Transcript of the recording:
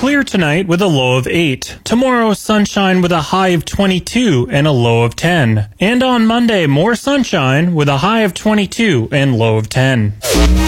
clear tonight with a low of 8. Tomorrow, sunshine with a high of 22 and a low of 10. And on Monday, more sunshine with a high of 22 and low of 10.